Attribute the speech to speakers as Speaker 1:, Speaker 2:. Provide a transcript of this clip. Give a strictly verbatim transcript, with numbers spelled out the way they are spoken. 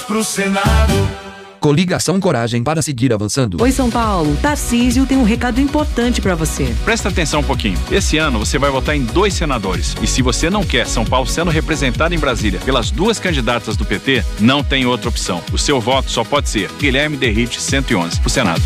Speaker 1: pro Senado.
Speaker 2: Coligação Coragem para seguir avançando.
Speaker 3: Oi, São Paulo. Tarcísio tem um recado importante pra você.
Speaker 4: Presta atenção um pouquinho. Esse ano você vai votar em dois senadores. E se você não quer São Paulo sendo representado em Brasília pelas duas candidatas do P T, não tem outra opção. O seu voto só pode ser Guilherme Derrite cento e onze, pro Senado.